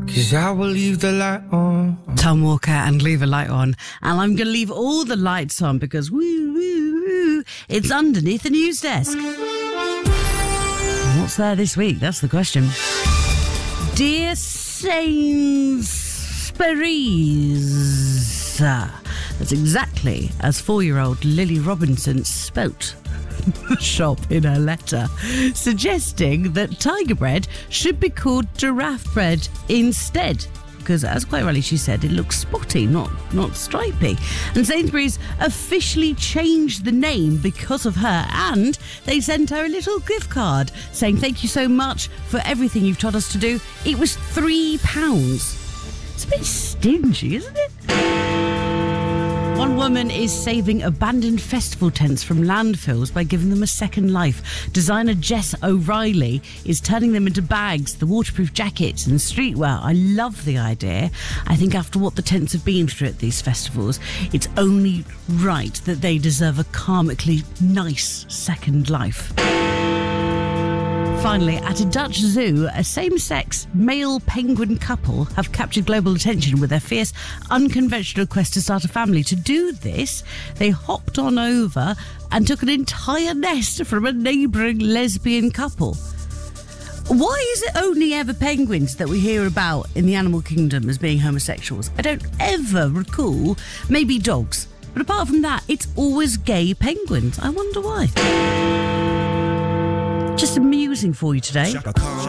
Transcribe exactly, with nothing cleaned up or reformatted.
'Cause I will leave the light on. Tom Walker and Leave a Light On. And I'm going to leave all the lights on because woo, woo, woo, it's underneath the news desk. What's there this week? That's the question. Dear Sainsbury's. That's exactly as four-year-old Lily Robinson spoke the shop in her letter, suggesting that tiger bread should be called giraffe bread instead. Because, as quite rightly she said, it looks spotty, not not stripy. And Sainsbury's officially changed the name because of her, and they sent her a little gift card saying, thank you so much for everything you've taught us to do. It was three pounds. It's a bit stingy, isn't it? One woman is saving abandoned festival tents from landfills by giving them a second life. Designer Jess O'Reilly is turning them into bags, the waterproof jackets and streetwear. I love the idea. I think after what the tents have been through at these festivals, it's only right that they deserve a karmically nice second life. Finally, at a Dutch zoo, a same-sex male penguin couple have captured global attention with their fierce, unconventional quest to start a family. To do this, they hopped on over and took an entire nest from a neighbouring lesbian couple. Why is it only ever penguins that we hear about in the animal kingdom as being homosexuals? I don't ever recall. Maybe dogs. But apart from that, it's always gay penguins. I wonder why. Just amusing for you today.